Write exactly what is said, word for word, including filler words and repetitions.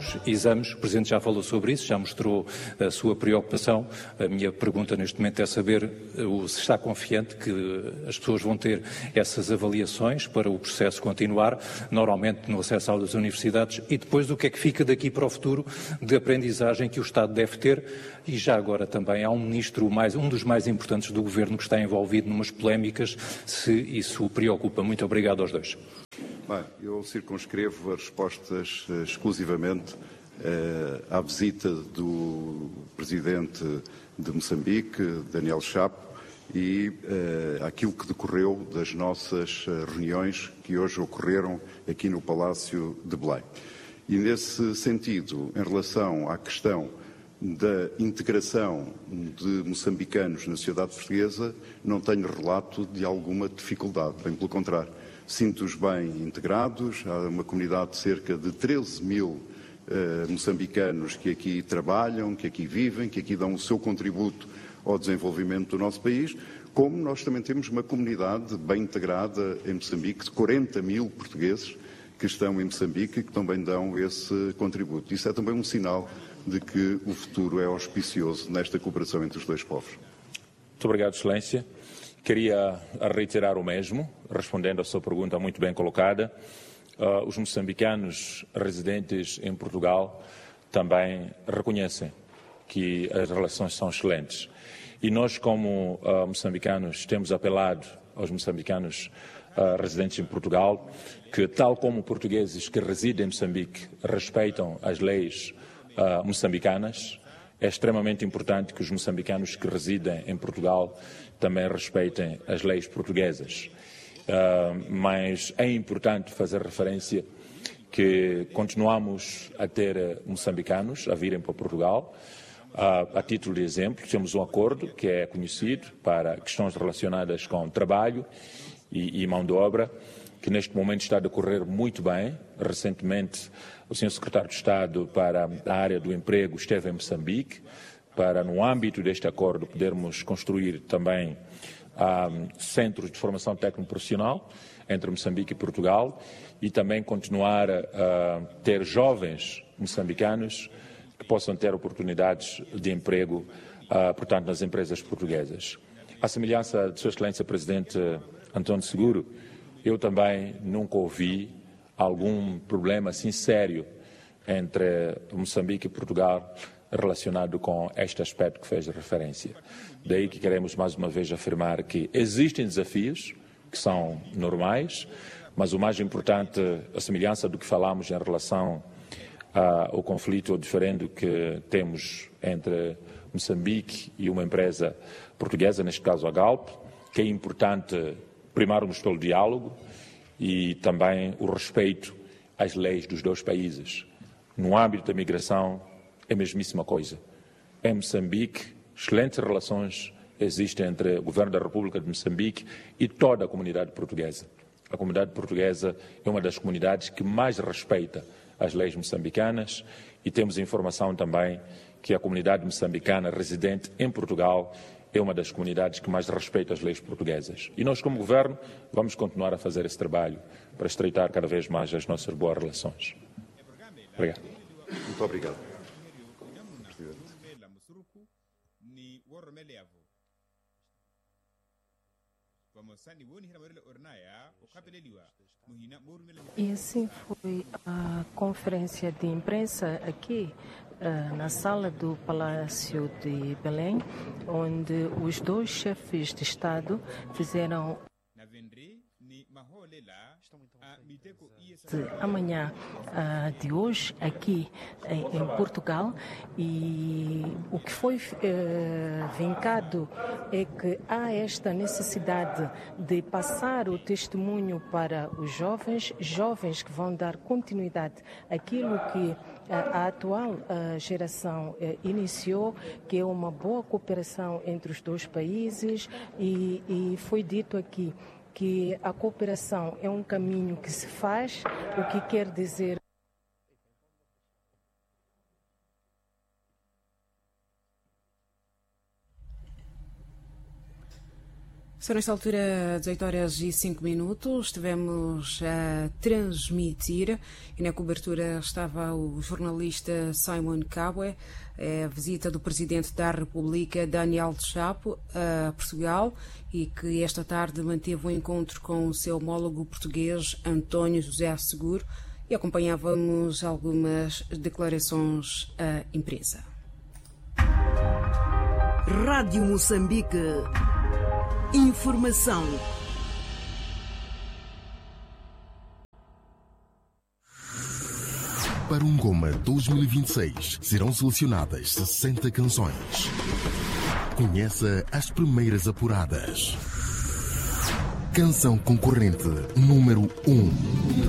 dos exames. O Presidente já falou sobre isso, já mostrou a sua preocupação. A minha pergunta neste momento é saber se está confiante que as pessoas vão ter essas avaliações para o processo continuar, normalmente no acesso às universidades, e depois o que é que fica daqui para o futuro de aprendizagem que o Estado deve ter. E já agora também há um ministro, mais, um dos mais importantes do Governo, que está envolvido numas polémicas, se isso o preocupa. Muito obrigado aos dois. Bem, eu circunscrevo as respostas uh, exclusivamente uh, à visita do Presidente de Moçambique, Daniel Chapo, e uh, àquilo que decorreu das nossas uh, reuniões que hoje ocorreram aqui no Palácio de Belém. E nesse sentido, em relação à questão da integração de moçambicanos na sociedade portuguesa, não tenho relato de alguma dificuldade, bem pelo contrário. Sinto-os bem integrados, há uma comunidade de cerca de treze mil uh, moçambicanos que aqui trabalham, que aqui vivem, que aqui dão o seu contributo ao desenvolvimento do nosso país, como nós também temos uma comunidade bem integrada em Moçambique de quarenta mil portugueses que estão em Moçambique e que também dão esse contributo. Isso é também um sinal de que o futuro é auspicioso nesta cooperação entre os dois povos. Muito obrigado, Excelência. Queria reiterar o mesmo, respondendo à sua pergunta muito bem colocada. Uh, os moçambicanos residentes em Portugal também reconhecem que as relações são excelentes. E nós, como uh, moçambicanos, temos apelado aos moçambicanos uh, residentes em Portugal que, tal como portugueses que residem em Moçambique respeitam as leis uh, moçambicanas, é extremamente importante que os moçambicanos que residem em Portugal também respeitem as leis portuguesas. Uh, mas é importante fazer referência que continuamos a ter moçambicanos a virem para Portugal. Uh, a título de exemplo, temos um acordo que é conhecido para questões relacionadas com trabalho e, e mão de obra, que neste momento está a decorrer muito bem. Recentemente, o senhor Secretário de Estado para a área do emprego esteve em Moçambique, para, no âmbito deste acordo, podermos construir também um, centros de formação técnico-profissional entre Moçambique e Portugal e também continuar a, a ter jovens moçambicanos que possam ter oportunidades de emprego, uh, portanto, nas empresas portuguesas. À semelhança de Sua Excelência Presidente António Seguro, eu também nunca ouvi algum problema assim sério entre Moçambique e Portugal relacionado com este aspecto que fez referência. Daí que queremos mais uma vez afirmar que existem desafios que são normais, mas o mais importante, a semelhança do que falamos em relação ao conflito ou diferendo que temos entre Moçambique e uma empresa portuguesa, neste caso a Galp, que é importante primarmos pelo diálogo e também o respeito às leis dos dois países. No âmbito da migração, é a mesmíssima coisa. Em Moçambique, excelentes relações existem entre o Governo da República de Moçambique e toda a comunidade portuguesa. A comunidade portuguesa é uma das comunidades que mais respeita as leis moçambicanas e temos informação também que a comunidade moçambicana residente em Portugal é uma das comunidades que mais respeita as leis portuguesas. E nós, como Governo, vamos continuar a fazer esse trabalho para estreitar cada vez mais as nossas boas relações. Obrigado. Muito obrigado. E assim foi a conferência de imprensa aqui uh, na sala do Palácio de Belém, onde os dois chefes de Estado fizeram de amanhã uh, de hoje aqui em, em Portugal, e o que foi uh, vincado é que há esta necessidade de passar o testemunho para os jovens, jovens que vão dar continuidade àquilo que uh, a atual uh, geração uh, iniciou, que é uma boa cooperação entre os dois países, e, e foi dito aqui que a cooperação é um caminho que se faz, o que quer dizer São nesta altura dezoito horas e cinco minutos, estivemos a transmitir e na cobertura estava o jornalista Simon Kabwe, a visita do Presidente da República, Daniel Chapo, a Portugal, e que esta tarde manteve um encontro com o seu homólogo português, António José Seguro, e acompanhávamos algumas declarações à imprensa. Rádio Moçambique. Informação. Para um Goma dois mil e vinte e seis serão selecionadas sessenta canções. Conheça as primeiras apuradas. Canção concorrente número um.